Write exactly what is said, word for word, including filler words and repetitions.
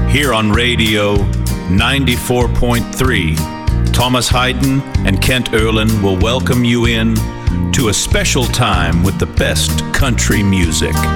Here on Radio ninety-four point three, Thomas Hayden and Kent Erlin will welcome you in to a special time with the best country music.